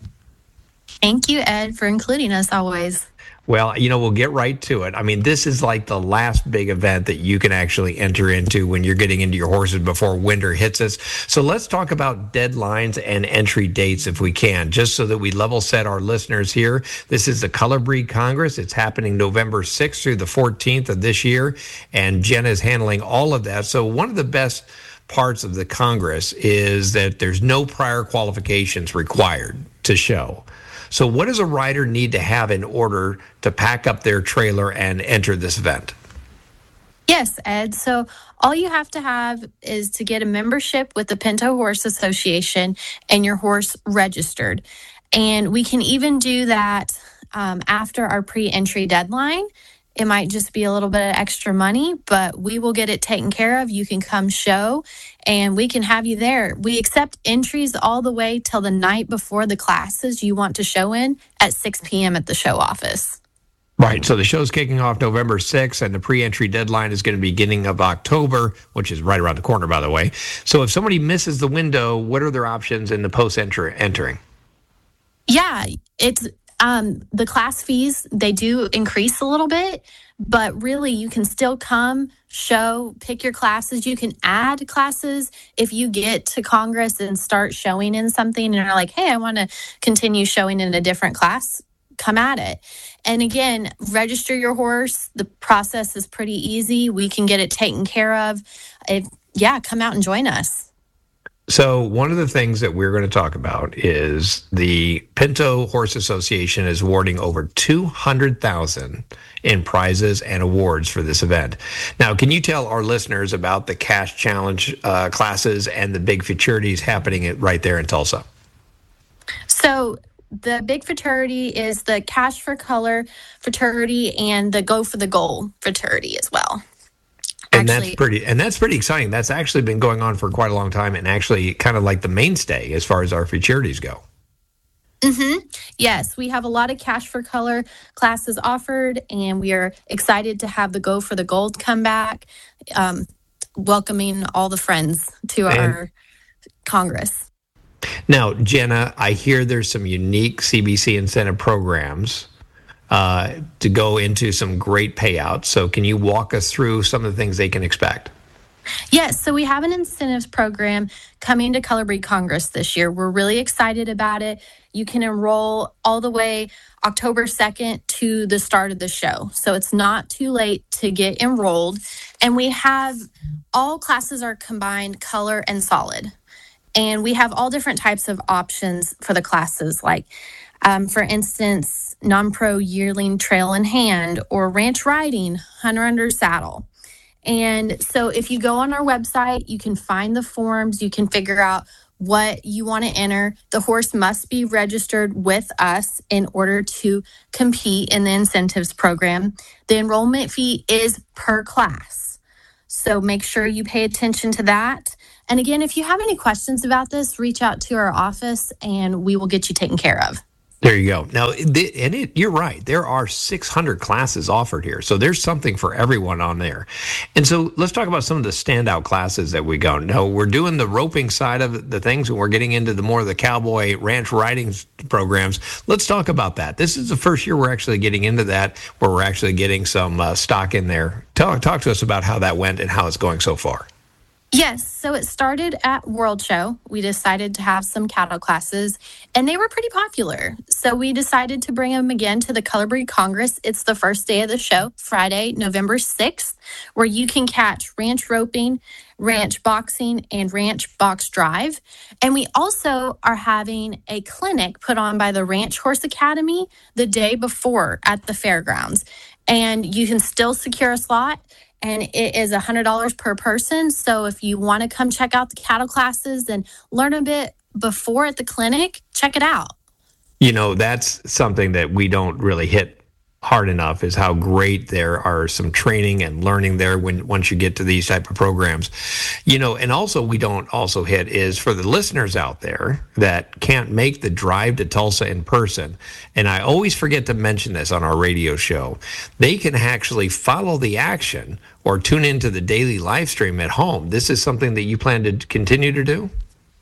Thank you, Ed, for including us always. Well, you know, we'll get right to it. I mean, this is like the last big event that you can actually enter into when you're getting into your horses before winter hits us. So let's talk about deadlines and entry dates if we can, just so that we level set our listeners here. This is the Color Breed Congress. It's happening November sixth through the fourteenth of this year, and Jenna is handling all of that. So one of the best parts of the Congress is that there's no prior qualifications required to show. So what does a rider need to have in order to pack up their trailer and enter this event? Yes, Ed. So all you have to have is to get a membership with the Pinto Horse Association and your horse registered. And we can even do that um, after our pre-entry deadline. It might just be a little bit of extra money, but we will get it taken care of. You can come show, and we can have you there. We accept entries all the way till the night before the classes you want to show in at six p.m. at the show office. Right. So the show's kicking off November sixth, and the pre-entry deadline is going to be beginning of October, which is right around the corner, by the way. So if somebody misses the window, what are their options in the post-entry entering? Yeah, it's... Um, the class fees, they do increase a little bit, but really you can still come, show, pick your classes. You can add classes if you get to Congress and start showing in something and you're like, hey, I want to continue showing in a different class. Come at it. And again, register your horse. The process is pretty easy. We can get it taken care of. If, yeah, come out and join us. So one of the things that we're going to talk about is the Pinto Horse Association is awarding over two hundred thousand dollars in prizes and awards for this event. Now, can you tell our listeners about the cash challenge uh, classes and the big futurities happening at, right there in Tulsa? So the big fraternity is the Cash for Color fraternity and the Go for the Gold fraternity as well. And actually, that's pretty and that's pretty exciting. That's actually been going on for quite a long time and actually kind of like the mainstay as far as our futurities go. Mm-hmm. Yes, we have a lot of Cash for Color classes offered, and we are excited to have the Go for the Gold come back, um, welcoming all the friends to and, our Congress. Now, Jenna, I hear there's some unique C B C incentive programs Uh, to go into some great payouts. So can you walk us through some of the things they can expect? Yes, so we have an incentives program coming to Color Breed Congress this year. We're really excited about it. You can enroll all the way October second to the start of the show. So it's not too late to get enrolled. And we have all classes are combined color and solid. And we have all different types of options for the classes, like, um, for instance, non-pro yearling trail in hand or ranch riding, hunter under saddle. And so if you go on our website, you can find the forms, you can figure out what you want to enter. The horse must be registered with us in order to compete in the incentives program. The enrollment fee is per class. So make sure you pay attention to that. And again, if you have any questions about this, reach out to our office and we will get you taken care of. There you go. Now, the, and it, you're right. There are six hundred classes offered here. So there's something for everyone on there. And so let's talk about some of the standout classes that we go. Now, we're doing the roping side of the things, and we're getting into the more of the cowboy ranch riding programs. Let's talk about that. This is the first year we're actually getting into that, where we're actually getting some uh, stock in there. Talk, talk to us about how that went and how it's going so far. Yes, so it started at World Show. We decided to have some cattle classes, and they were pretty popular. So we decided to bring them again to the Color Breed Congress. It's the first day of the show, Friday, November sixth, where you can catch ranch roping, ranch boxing, and ranch box drive. And we also are having a clinic put on by the Ranch Horse Academy the day before at the fairgrounds. And you can still secure a slot. And it is one hundred dollars per person. So if you want to come check out the cattle classes and learn a bit before at the clinic, check it out. You know, that's something that we don't really hit hard enough, is how great there are some training and learning there when once you get to these type of programs. You know, and also we don't also hit is for the listeners out there that can't make the drive to Tulsa in person. And I always forget to mention this on our radio show. They can actually follow the action or tune into the daily live stream at home. This is something that you plan to continue to do?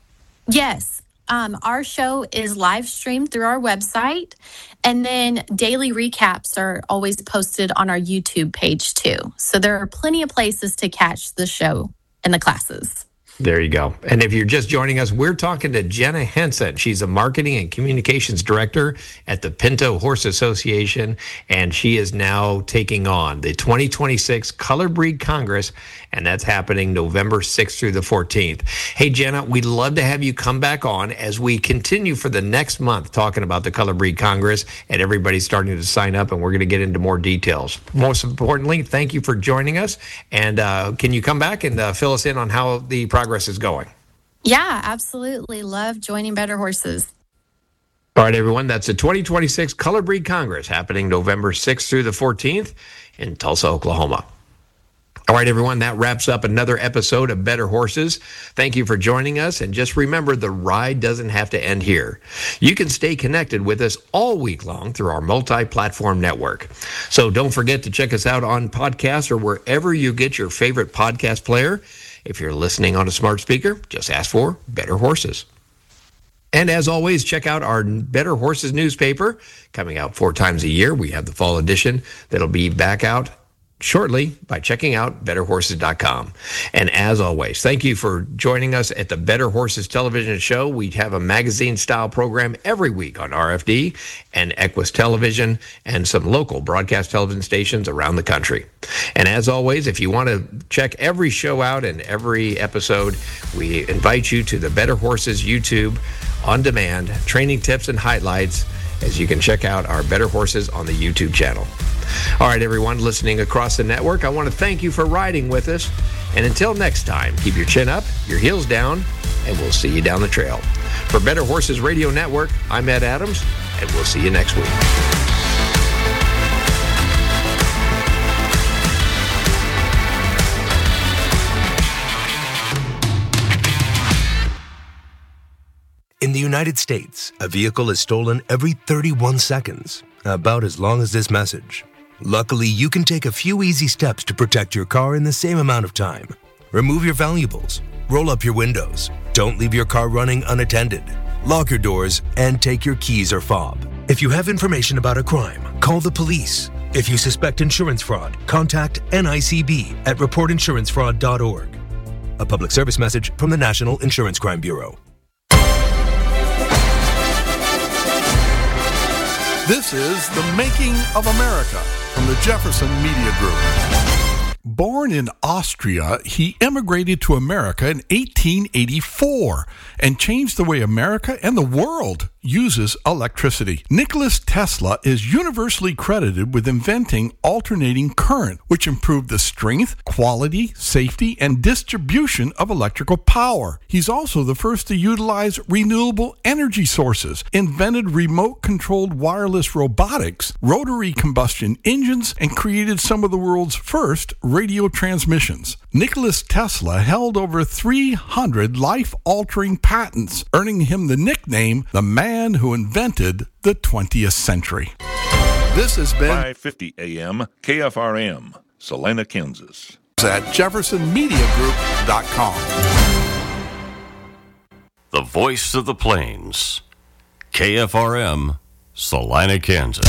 Yes. Um, our show is live streamed through our website, and then daily recaps are always posted on our YouTube page too. So there are plenty of places to catch the show and the classes. There you go. And if you're just joining us, we're talking to Jenna Henson. She's a marketing and communications director at the Pinto Horse Association, and she is now taking on the twenty twenty-six Color Breed Congress, and that's happening November sixth through the fourteenth. Hey, Jenna, we'd love to have you come back on as we continue for the next month talking about the Color Breed Congress, and everybody's starting to sign up, and we're going to get into more details. Most importantly, thank you for joining us, and uh, can you come back and uh, fill us in on how the progress is going? Yeah, absolutely. Love joining Better Horses. All right, everyone, that's the twenty twenty-six Color Breed Congress happening November sixth through the fourteenth in Tulsa, Oklahoma. All right, everyone, that wraps up another episode of Better Horses. Thank you for joining us, and just remember, the ride doesn't have to end here. You can stay connected with us all week long through our multi-platform network. So don't forget to check us out on podcasts or wherever you get your favorite podcast player. If you're listening on a smart speaker, just ask for Better Horses. And as always, check out our Better Horses newspaper, coming out four times a year. We have the fall edition that'll be back out shortly by checking out better horses dot com. And as always, thank you for joining us at the Better Horses television show. We have a magazine-style program every week on R F D and Equus Television and some local broadcast television stations around the country. And as always, if you want to check every show out and every episode, we invite you to the Better Horses YouTube on demand, training tips and highlights, as you can check out our Better Horses on the YouTube channel. All right, everyone listening across the network, I want to thank you for riding with us. And until next time, keep your chin up, your heels down, and we'll see you down the trail. For Better Horses Radio Network, I'm Ed Adams, and we'll see you next week. In the United States, a vehicle is stolen every thirty-one seconds, about as long as this message. Luckily, you can take a few easy steps to protect your car in the same amount of time. Remove your valuables, roll up your windows, don't leave your car running unattended, lock your doors, and take your keys or fob. If you have information about a crime, call the police. If you suspect insurance fraud, contact N I C B at report insurance fraud dot org. A public service message from the National Insurance Crime Bureau. This is The Making of America from the Jefferson Media Group. Born in Austria, he immigrated to America in eighteen eighty-four and changed the way America and the world uses electricity. Nikola Tesla is universally credited with inventing alternating current, which improved the strength, quality, safety, and distribution of electrical power. He's also the first to utilize renewable energy sources, invented remote-controlled wireless robotics, rotary combustion engines, and created some of the world's first radio transmissions. Nikola Tesla held over three hundred life-altering patents, earning him the nickname the man who invented the twentieth century. This has been five fifty A M K F R M, Salina, Kansas. At jefferson media group dot com. The voice of the plains, K F R M, Salina, Kansas.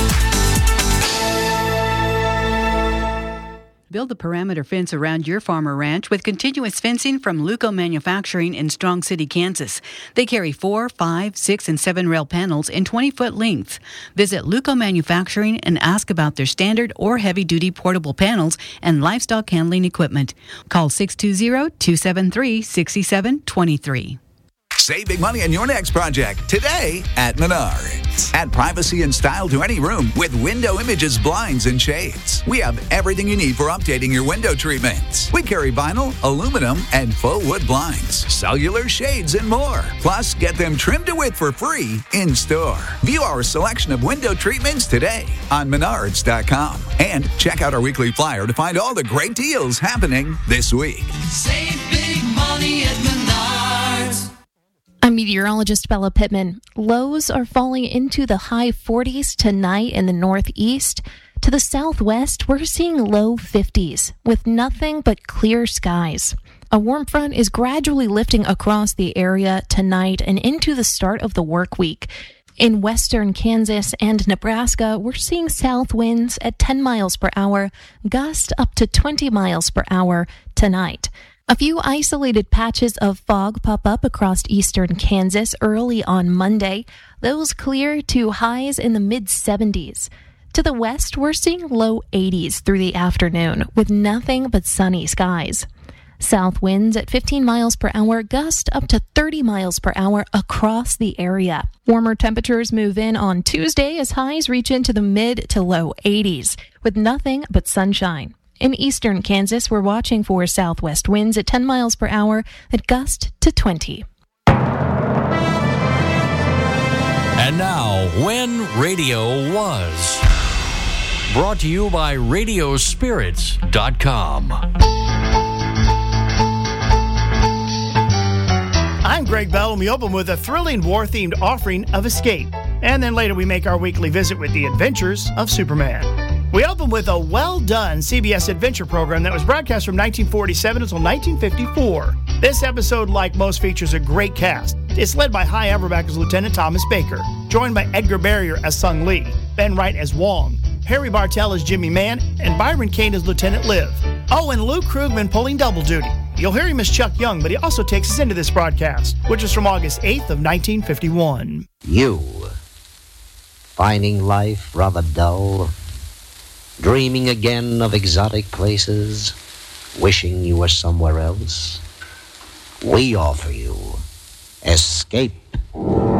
Build a perimeter fence around your farm or ranch with continuous fencing from Luco Manufacturing in Strong City, Kansas. They carry four, five, six, and seven rail panels in twenty-foot length. Visit Luco Manufacturing and ask about their standard or heavy-duty portable panels and livestock handling equipment. Call six two zero, two seven three, six seven two three. Save big money on your next project today at Menards. Add privacy and style to any room with Window Images blinds and shades. We have everything you need for updating your window treatments. We carry vinyl, aluminum, and faux wood blinds, cellular shades, and more. Plus, get them trimmed to width for free in store. View our selection of window treatments today on menards dot com. And check out our weekly flyer to find all the great deals happening this week. Save big money at Menards. I'm meteorologist Bella Pittman. Lows are falling into the high forties tonight in the northeast. To the southwest, we're seeing low fifties with nothing but clear skies. A warm front is gradually lifting across the area tonight and into the start of the work week. In western Kansas and Nebraska, we're seeing south winds at ten miles per hour, gusts up to twenty miles per hour tonight. A few isolated patches of fog pop up across eastern Kansas early on Monday. Those clear to highs in the mid seventies. To the west, we're seeing low eighties through the afternoon with nothing but sunny skies. South winds at fifteen miles per hour, gust up to thirty miles per hour across the area. Warmer temperatures move in on Tuesday as highs reach into the mid to low eighties with nothing but sunshine. In eastern Kansas, we're watching for southwest winds at ten miles per hour that gust to twenty. And now, When Radio Was. Brought to you by radio spirits dot com. I'm Greg Bell, and we open with a thrilling war-themed offering of Escape. And then later we make our weekly visit with the adventures of Superman. We open with a well-done C B S adventure program that was broadcast from nineteen forty-seven until nineteen fifty-four. This episode, like most, features a great cast. It's led by Hy Averback as Lieutenant Thomas Baker, joined by Edgar Barrier as Sung Lee, Ben Wright as Wong, Harry Bartell as Jimmy Mann, and Byron Kane as Lieutenant Liv. Oh, and Luke Krugman pulling double duty. You'll hear him as Chuck Young, but he also takes us into this broadcast, which is from August eighth of nineteen fifty-one. You, finding life rather dull, dreaming again of exotic places, wishing you were somewhere else? We offer you Escape